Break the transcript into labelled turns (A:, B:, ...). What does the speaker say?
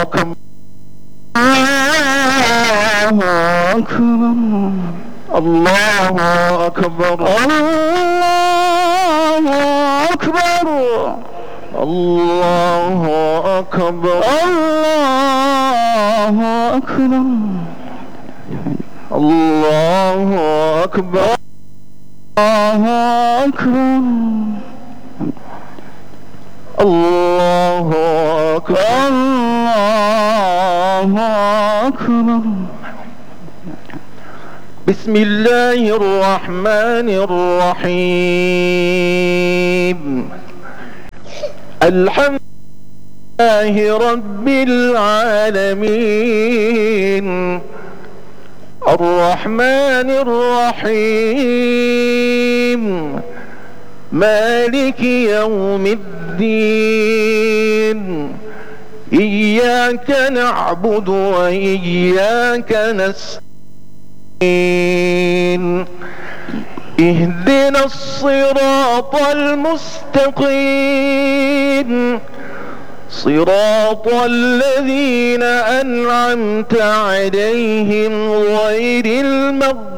A: أكبر الله أكبر الله أكبر الله أكبر الله أكبر الله أكبر الله أكبر الله أكبر الله أكبر. بسم الله الرحمن الرحيم. الحمد لله رب العالمين الرحمن الرحيم مالك يوم الدين إياك نعبد وإياك نستعين اهدنا الصراط المستقيم صراط الذين أنعمت عليهم غير المغضوب